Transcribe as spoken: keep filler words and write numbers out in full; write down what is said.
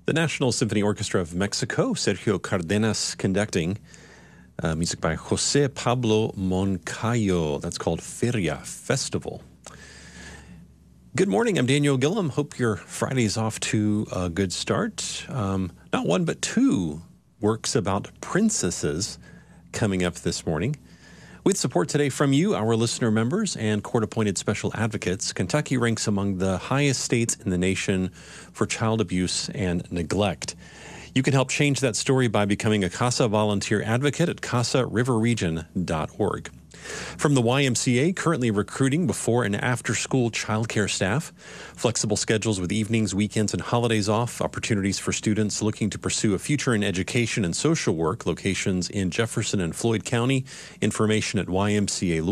The National Symphony Orchestra of Mexico, Sergio Cardenas conducting. Uh, music by Jose Pablo Moncayo. That's called Feria, Festival. Good morning, I'm Daniel Gillum. Hope your Friday's off to a good start. Um, not one, but two works about princesses coming up this morning. With support today from you, our listener members, and court-appointed special advocates, Kentucky ranks among the highest states in the nation for child abuse and neglect. You can help change that story by becoming a CASA volunteer advocate at casa river region dot org. From the Y M C A, currently recruiting before and after school childcare staff, flexible schedules with evenings, weekends, and holidays off, opportunities for students looking to pursue a future in education and social work, locations in Jefferson and Floyd County, information at Y M C A